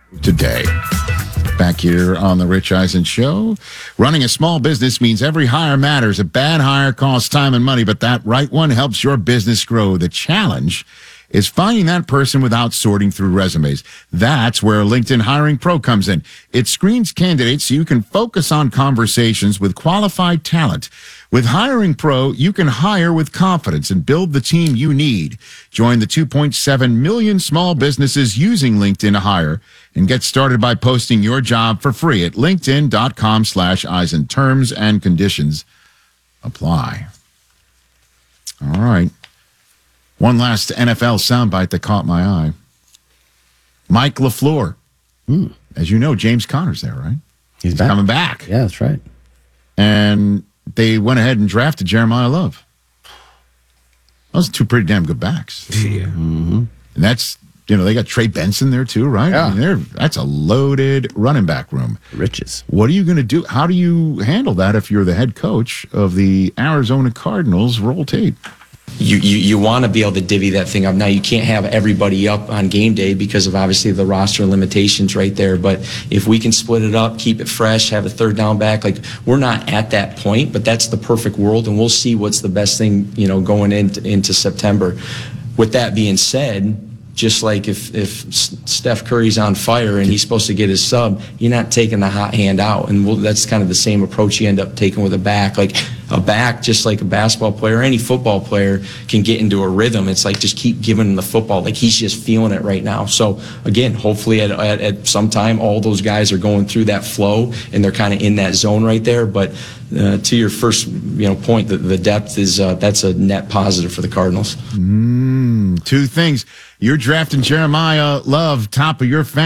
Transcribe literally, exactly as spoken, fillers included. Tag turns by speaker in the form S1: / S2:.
S1: today. Back here on the Rich Eisen Show. Running a small business means every hire matters. A bad hire costs time and money, but that right one helps your business grow. The challenge is finding that person without sorting through resumes. That's where LinkedIn Hiring Pro comes in. It screens candidates so you can focus on conversations with qualified talent. With Hiring Pro, you can hire with confidence and build the team you need. Join the two point seven million small businesses using LinkedIn to hire and get started by posting your job for free at linkedin.com slash Eisen. Terms and conditions apply. All right. One last N F L soundbite that caught my eye. Mike LaFleur.
S2: Hmm.
S1: As you know, James Conner's there, right?
S2: He's,
S1: He's
S2: back.
S1: coming back.
S2: Yeah, that's right.
S1: And they went ahead and drafted Jeremiah Love. Those are two pretty damn good backs.
S2: Yeah. Mm-hmm.
S1: And that's, you know, they got Trey Benson there too, right?
S2: Yeah.
S1: I mean, they're, that's a loaded running back room.
S2: Riches.
S1: What are you going to do? How do you handle that if you're the head coach of the Arizona Cardinals? Roll tape.
S3: You, you, you want to be able to divvy that thing up. Now, you can't have everybody up on game day because of obviously the roster limitations right there. But if we can split it up, keep it fresh, have a third down back, like we're not at that point, but that's the perfect world, and we'll see what's the best thing, you know, going into, into September. With that being said, just like if, if Steph Curry's on fire and he's supposed to get his sub, you're not taking the hot hand out. And we'll, that's kind of the same approach you end up taking with a back. Like a back, just like a basketball player, any football player can get into a rhythm. It's like just keep giving him the football. Like he's just feeling it right now. So again, hopefully at, at, at some time all those guys are going through that flow and they're kind of in that zone right there. But uh, to your first you know point, the, the depth is uh, that's a net positive for the Cardinals.
S1: Mm, two things. You're drafting Jeremiah Love, top of your family.